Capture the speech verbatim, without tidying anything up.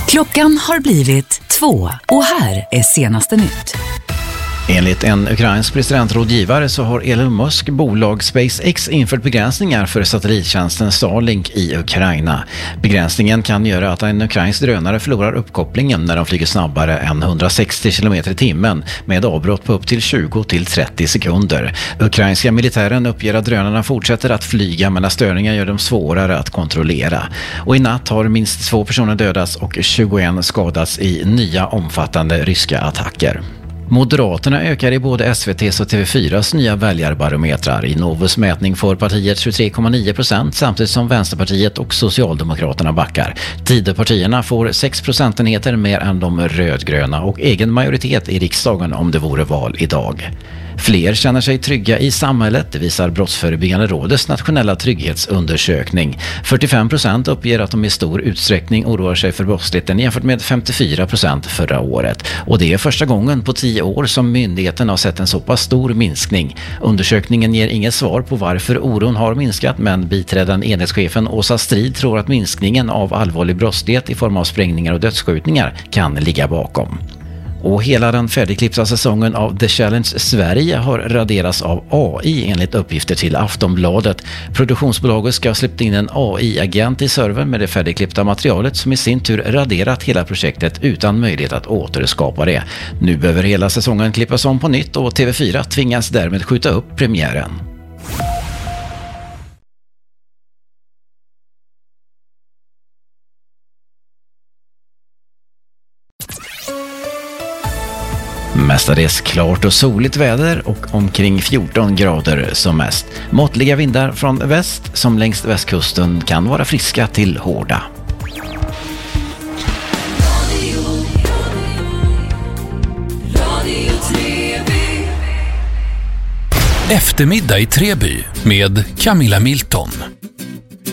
Klockan har blivit två och här är senaste nytt. Enligt en ukrainsk presidentrådgivare så har Elon Musk bolag SpaceX infört begränsningar för satellittjänsten Starlink i Ukraina. Begränsningen kan göra att en ukrainsk drönare förlorar uppkopplingen när de flyger snabbare än hundrasextio kilometer i timmen med avbrott på upp till tjugo till trettio sekunder. Ukrainska militären uppger att drönarna fortsätter att flyga men att störningar gör dem svårare att kontrollera. Och i natt har minst två personer dödats och tjugoen skadats i nya omfattande ryska attacker. Moderaterna ökar i både S V T:s och T V fyras nya väljarbarometrar. I Novus mätning får partiet tjugotre komma nio procent samtidigt som Vänsterpartiet och Socialdemokraterna backar. Tidöpartierna får sex procentenheter mer än de rödgröna och egen majoritet i riksdagen om det vore val idag. Fler känner sig trygga i samhället, visar Brottsförebyggande rådets nationella trygghetsundersökning. fyrtiofem procent uppger att de i stor utsträckning oroar sig för brottsligheten jämfört med femtiofyra procent förra året. Och det är första gången på tio år som myndigheten har sett en så pass stor minskning. Undersökningen ger inget svar på varför oron har minskat, men biträdande enhetschefen Åsa Strid tror att minskningen av allvarlig brottslighet i form av sprängningar och dödsskjutningar kan ligga bakom. Och hela den färdigklippta säsongen av The Challenge Sverige har raderats av A I enligt uppgifter till Aftonbladet. Produktionsbolaget ska ha släppt in en A I-agent i servern med det färdigklippta materialet som i sin tur raderat hela projektet utan möjlighet att återskapa det. Nu behöver hela säsongen klippas om på nytt och T V fyra tvingas därmed skjuta upp premiären. Mestadels klart och soligt väder och omkring fjorton grader som mest. Måttliga vindar från väst som längs västkusten kan vara friska till hårda. Eftermiddag i Treby med Camilla Milton.